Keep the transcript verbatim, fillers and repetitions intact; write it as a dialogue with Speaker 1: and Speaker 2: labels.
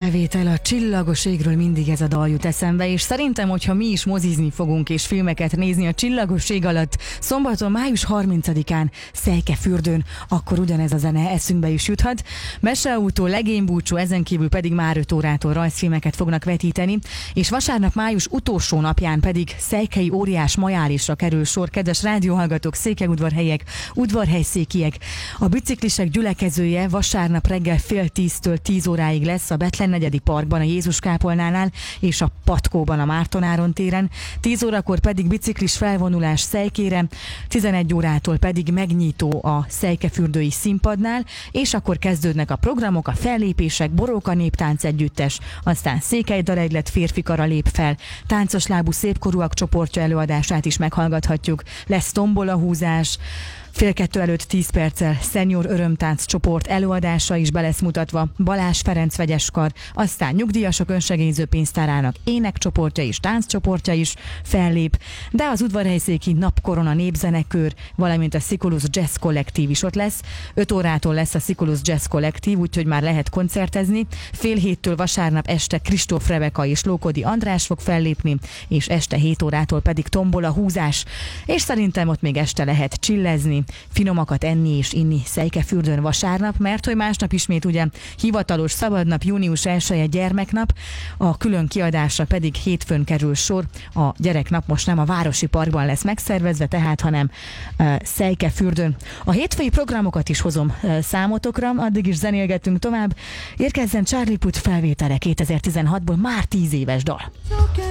Speaker 1: felvétel, a csillagos égről mindig ez a dal jut eszembe, és szerintem, hogyha mi is mozizni fogunk és filmeket nézni a csillagos ég alatt szombaton, május harmincadikán Szejkefürdőn, akkor ugyanez a zene eszünkbe is juthat. Meseautó, legénybúcsú, ezen kívül pedig már öt órától rajzfilmeket fognak vetíteni, és vasárnap május utolsó napján pedig székhelyi óriás majálisra kerül sor. Kedves rádióhallgatók, székelyudvarhelyiek, udvarhelyszékiek, a biciklisek gyülekezője vasárnap reggel fél tíztől tíz óráig lesz a Bethlen negyedi parkban, a Jézus kápolnánál és a Patkóban, a Márton Áron téren. tíz órakor pedig biciklis felvonulás Szejkére, tizenegy órától pedig megnyitó a Szejkefürdői színpadnál, és akkor kezdődnek a programok, a fellépések, Boróka Néptánc Együttes, aztán Székely Dalegylet férfikara lép fel, táncos lábú szépkorúak csoportja előadását is meghallgathatjuk, lesz tombolahúzás, fél kettő előtt tíz perccel Senior Örömtánc csoport előadása is be lesz mutatva, Balázs Ferenc vegyeskar, aztán nyugdíjasok önsegélyző pénztárának énekcsoportja és tánccsoportja is fellép, de az udvarhelyszéki Napkorona népzenekör, valamint a Sikulus Jazz Kollektív is ott lesz. öt órától lesz a Sikulus Jazz Kollektív, úgyhogy már lehet koncertezni. Fél héttől vasárnap este Kristóf Rebeka és Lókodi András fog fellépni, és este hét órától pedig tombola húzás, és szerintem ott még este lehet csillezni, finomakat enni és inni Szejkefürdőn vasárnap, mert hogy másnap ismét ugye hivatalos szabadnap, június elseje gyermeknap, a külön kiadásra pedig hétfőn kerül sor. A gyereknap most nem a Városi Parkban lesz megszervezve, tehát hanem uh, Szejkefürdőn. A hétfői programokat is hozom uh, számotokra, addig is zenélgetünk tovább. Érkezzen Charlie Puth felvétele kétezer-tizenhatból, már tíz éves dal. Okay.